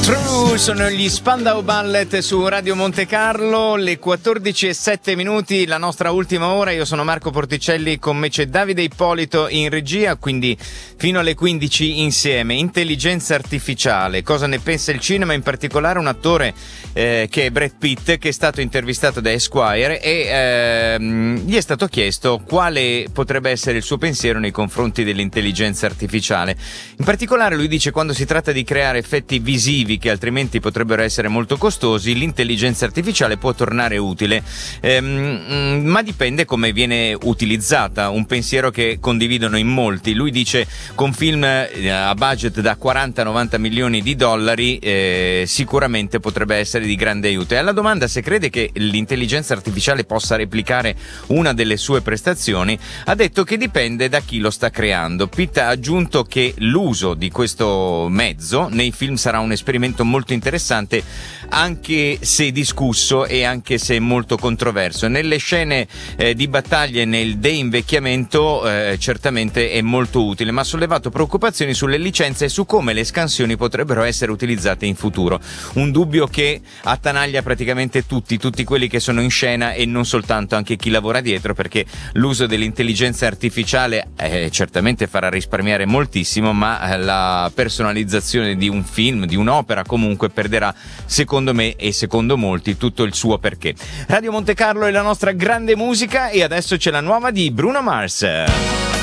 True, sono gli Spandau Ballet su Radio Monte Carlo, le 14:07, la nostra ultima ora. Io sono Marco Porticelli, con me c'è Davide Ippolito in regia, quindi fino alle 15 insieme. Intelligenza artificiale, cosa ne pensa il cinema, in particolare un attore che è Brad Pitt, che è stato intervistato da Esquire e gli è stato chiesto quale potrebbe essere il suo pensiero nei confronti dell'intelligenza artificiale. In particolare lui dice: quando si tratta di creare effetti visivi che altrimenti potrebbero essere molto costosi, l'intelligenza artificiale può tornare utile, ma dipende come viene utilizzata. Un pensiero che condividono in molti. Lui dice: con film a budget da 40-90 milioni di dollari sicuramente potrebbe essere di grande aiuto. E alla domanda se crede che l'intelligenza artificiale possa replicare una delle sue prestazioni, ha detto che dipende da chi lo sta creando. Pitt ha aggiunto che l'uso di questo mezzo nei film sarà un esperimento molto interessante, anche se discusso e anche se molto controverso. Nelle scene di battaglia e nel deinvecchiamento certamente è molto utile, ma ha sollevato preoccupazioni sulle licenze e su come le scansioni potrebbero essere utilizzate in futuro. Un dubbio che attanaglia praticamente tutti quelli che sono in scena e non soltanto, anche chi lavora dietro, perché l'uso dell'intelligenza artificiale certamente farà risparmiare moltissimo, ma la personalizzazione di un film, di un'opera, comunque perderà, secondo me e secondo molti, tutto il suo perché. Radio Monte Carlo è la nostra grande musica, e adesso c'è la nuova di Bruno Mars.